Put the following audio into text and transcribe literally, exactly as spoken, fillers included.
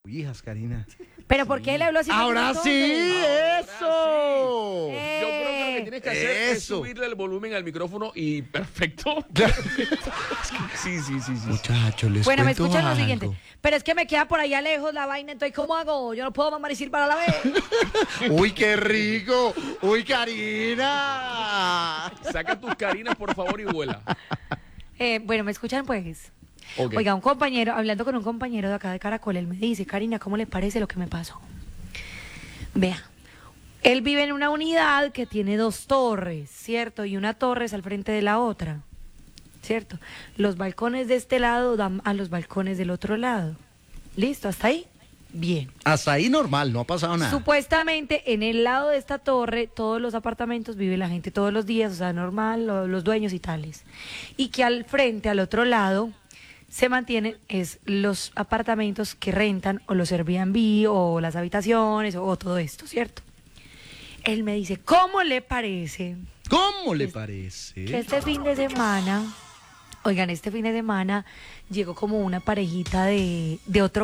Hijas, Karina. ¿Pero por qué le habló así? Ahora sí, eso. Eh. Yo creo que lo que tienes que hacer es Eso. subirle el volumen al micrófono y perfecto. Sí, sí, sí, sí. Muchachos, les Bueno, me cuento escuchan lo algo. siguiente. Pero es que me queda por allá lejos la vaina, entonces ¿cómo hago? Yo no puedo mamar y silbar a la vez. Uy, qué rico. Uy, Karina. Saca tus carinas, por favor, y vuela. Eh, bueno, ¿me escuchan pues? Ok. Oiga, un compañero, hablando con un compañero de acá de Caracol, él me dice, Karina, ¿cómo le parece lo que me pasó? Vea, él vive en una unidad que tiene dos torres, ¿cierto? Y una torre es al frente de la otra, ¿cierto? Los balcones de este lado dan a los balcones del otro lado. ¿Listo? ¿Hasta ahí? Bien. Hasta ahí normal, no ha pasado nada. Supuestamente en el lado de esta torre, todos los apartamentos vive la gente todos los días, o sea, normal, lo- los dueños y tales. Y que al frente, al otro lado, se mantienen es los apartamentos que rentan o los Airbnb o las habitaciones o, o todo esto, ¿cierto? Él me dice, ¿cómo le parece ¿Cómo le que parece? este fin de semana, oigan, este fin de semana llegó como una parejita de, de otro